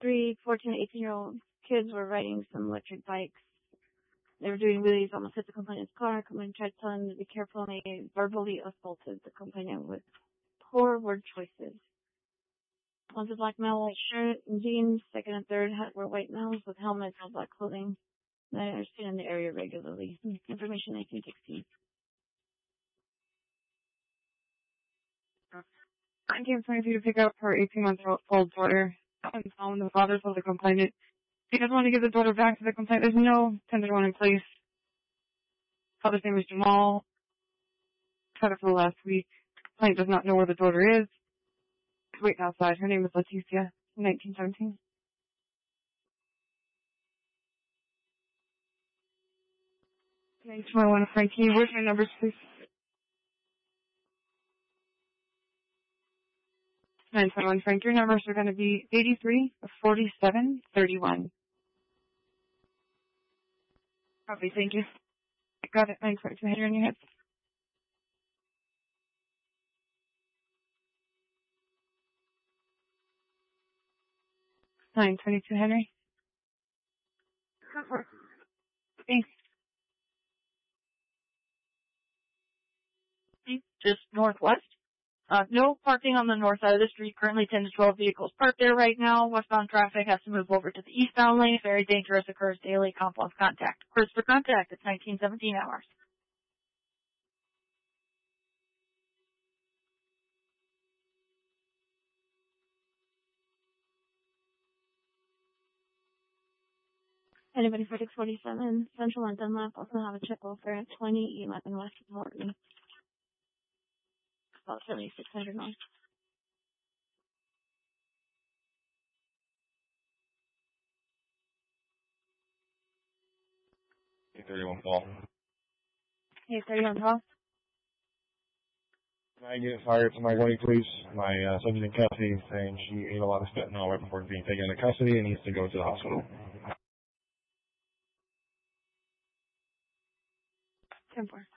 three 14 to 18-year-old kids were riding some electric bikes. They were doing wheelies, almost hit the complainant's car. Complainant tried telling them to be careful, and they verbally assaulted the complainant with poor word choices. One's a black male, white shirt and jeans. Second and third were white males with helmets and black clothing. They are seen in the area regularly. Information 1916. I came for you to pick up her 18-month-old daughter. Found the father told the complainant he doesn't want to give the daughter back to the complainant. There's no tender one in place. Father's name is Jamal. Had her for the last week. Complainant does not know where the daughter is. She's waiting outside. Her name is Leticia. 1917. Thanks, Marlon Frankie. Where's my numbers, please? 921 Frank. Your numbers are going to be 83, 47, 31. Copy, thank you. Got it. 922 Henry on your head. $922 Henry. Thanks. Just northwest. No parking on the north side of the street. Currently 10 to 12 vehicles parked there right now. Westbound traffic has to move over to the eastbound lane. Very dangerous. Occurs daily. Complex contact. Occurs for contact. It's 1917 hours. Anybody for 647 Central and Dunlap also have a check over at 2011 West Morton. About 7,600 miles. Hey, 31 Paul. Hey, 31 Paul. Can I get fired to my buddy, please? My son's in custody saying she ate a lot of fentanyl right before being taken into custody and needs to go to the hospital. 10-4.